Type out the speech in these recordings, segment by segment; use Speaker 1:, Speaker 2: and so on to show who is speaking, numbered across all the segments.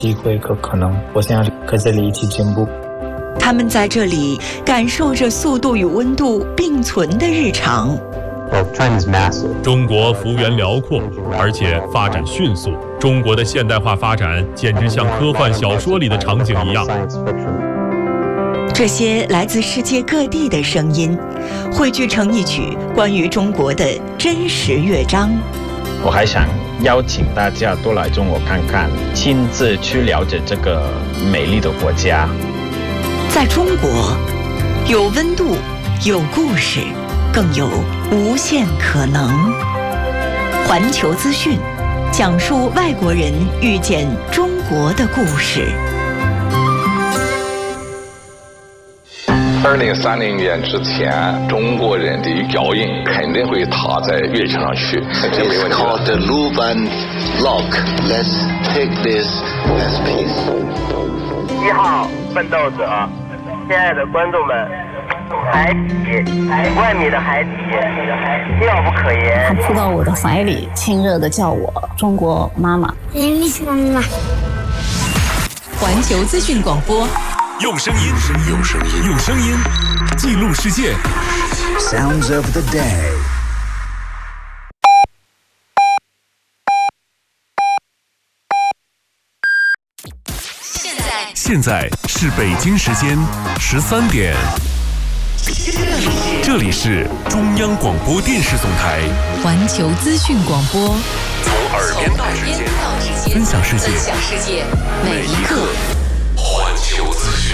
Speaker 1: 机会和可能，我想和这里一起进步。
Speaker 2: 他们在这里感受着速度与温度并存的日常。
Speaker 3: 中国幅员辽阔，而且发展迅速。中国的现代化发展简直像科幻小说里的场景一样。
Speaker 2: 这些来自世界各地的声音，汇聚成一曲关于中国的真实乐章。
Speaker 4: 我还想邀请大家多来中国看看，亲自去了解这个美丽的国家。
Speaker 2: 在中国，有温度，有故事，更有无限可能。环球资讯，讲述外国人遇见中国的故事。
Speaker 5: 2030年之前，中国人的脚印肯定会踏在月球上去，这没问题。It's
Speaker 6: called the Luban Lock. Let's take this as peace.
Speaker 7: 1号奋斗者，亲爱的观众们，海底，5万米的海底，妙不可言。
Speaker 8: 他扑到我的怀里，亲热地叫我中国妈妈。
Speaker 9: 妈妈。
Speaker 2: 环球资讯广播。
Speaker 3: 用声音记录世界。
Speaker 6: Sounds of the day。
Speaker 3: 现在是北京时间13点，这里是中央广播电视总台
Speaker 2: 环球资讯广播，
Speaker 3: 从耳边到世界，分享世界每一刻。环球资讯，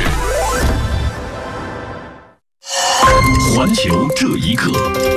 Speaker 3: 环球这一刻。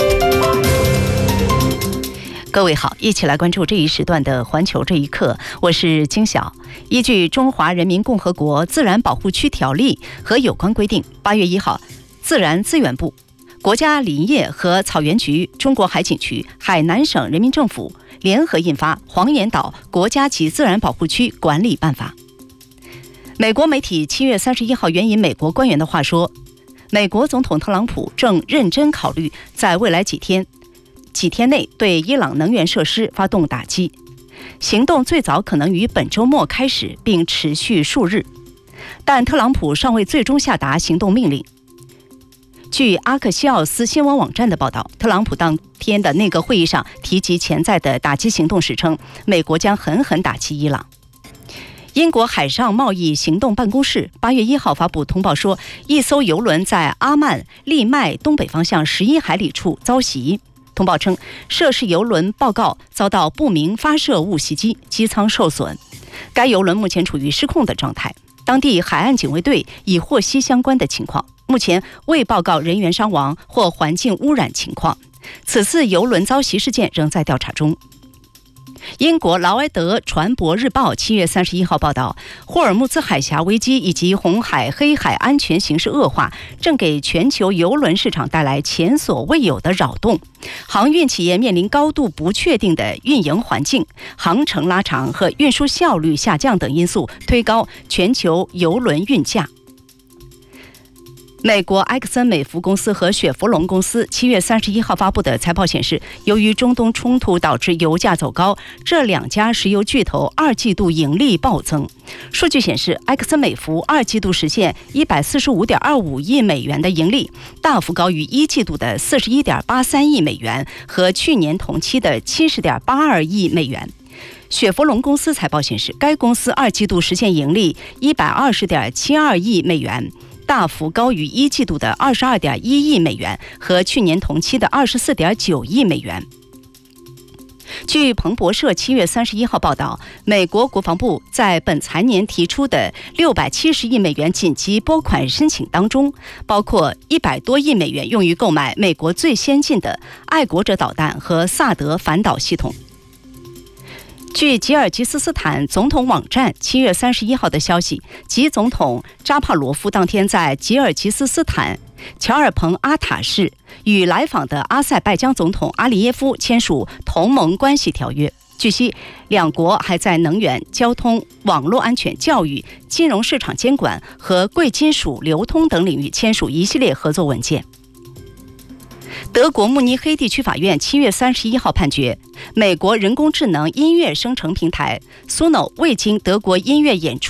Speaker 10: 各位好，一起来关注这一时段的环球这一刻，我是金晓。依据《中华人民共和国自然保护区条例》和有关规定，8月1号，自然资源部、国家林业和草原局、中国海警局、海南省人民政府联合印发《黄岩岛国家级自然保护区管理办法》。美国媒体7月31号援引美国官员的话说，美国总统特朗普正认真考虑在未来几天内对伊朗能源设施发动打击，行动最早可能于本周末开始，并持续数日，但特朗普尚未最终下达行动命令。据阿克西奥斯新闻网站的报道，特朗普当天的内阁会议上提及潜在的打击行动时称，美国将狠狠打击伊朗。英国海上贸易行动办公室8月1号发布通报说，一艘油轮在阿曼利麦东北方向11海里处遭袭。通报称，涉事油轮报告遭到不明发射物袭击，机舱受损。该油轮目前处于失控的状态，当地海岸警卫队已获悉相关的情况，目前未报告人员伤亡或环境污染情况。此次油轮遭袭事件仍在调查中。英国劳埃德船舶日报7月31号报道，霍尔木兹海峡危机以及红海、黑海安全形势恶化，正给全球邮轮市场带来前所未有的扰动。航运企业面临高度不确定的运营环境、航程拉长和运输效率下降等因素，推高全球邮轮运价。美国埃克森美孚公司和雪佛龙公司7月31号发布的财报显示，由于中东冲突导致油价走高，这两家石油巨头2季度盈利暴增。数据显示，埃克森美孚2季度实现145.25亿美元的盈利，大幅高于1季度的41.83亿美元和去年同期的70.82亿美元。雪佛龙公司财报显示，该公司2季度实现盈利120.72亿美元，大幅高于1季度的22.1亿美元和去年同期的24.9亿美元。据彭博社7月31号报道，美国国防部在本财年提出的670亿美元紧急拨款申请当中，包括100多亿美元用于购买美国最先进的爱国者导弹和萨德反导系统。据吉尔吉斯斯坦总统网站7月31号的消息，吉总统扎帕罗夫当天在吉尔吉斯斯坦乔尔彭阿塔市与来访的阿塞拜疆总统阿里耶夫签署同盟关系条约。据悉，两国还在能源、交通、网络安全、教育、金融市场监管和贵金属流通等领域签署一系列合作文件。 德国慕尼黑地区法院7月31号判决，美国人工智能音乐生成平台 Suno 未经德国音乐演出